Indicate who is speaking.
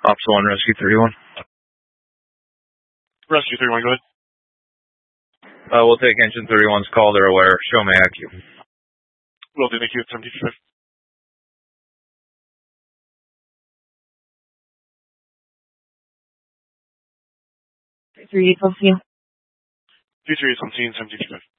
Speaker 1: Ops 1, Rescue 31.
Speaker 2: Rescue 31, go ahead.
Speaker 1: We'll take Engine 31's call. They're aware. Show me IQ.
Speaker 2: Will do. Thank you. 75.
Speaker 3: 38 on scene.
Speaker 2: 38 on scene, 75.